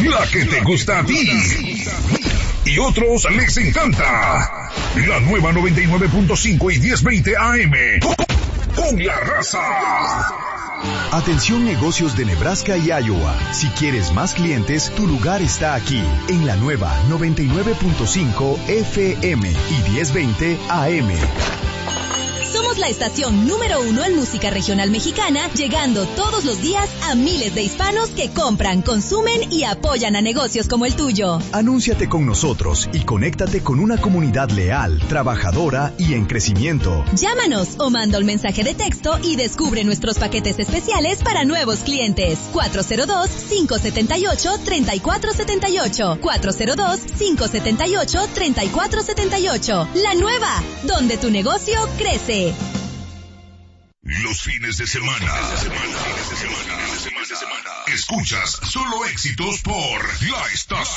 la que te gusta a ti. Y otros les encanta. La nueva 99.5 y 1020 AM. Con la raza. Atención negocios de Nebraska y Iowa. Si quieres más clientes, tu lugar está aquí, en la nueva 99.5 FM y 1020 AM. Somos la estación número 1 en música regional mexicana, llegando todos los días a miles de hispanos que compran, consumen y apoyan a negocios como el tuyo. Anúnciate con nosotros y conéctate con una comunidad leal, trabajadora y en crecimiento. Llámanos o manda un mensaje de texto y descubre nuestros paquetes especiales para nuevos clientes. 402-578-3478. 402-578-3478. La nueva, donde tu negocio crece. Los fines de semana. Escuchas solo éxitos por la estación.